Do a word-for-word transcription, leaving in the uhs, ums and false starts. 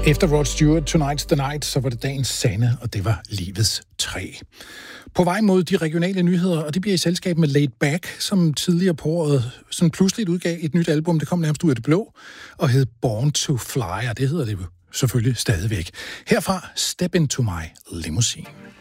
Efter Rod Stewart, Tonight's the Night, så var det dagens sande, og det var livets træ. På vej mod de regionale nyheder, og det bliver i selskab med Laid Back, som tidligere på året sådan pludseligt udgav et nyt album, det kom nærmest ud af det blå, og hed Born to Fly, og det hedder det selvfølgelig stadigvæk. Herfra, Step Into My Limousine.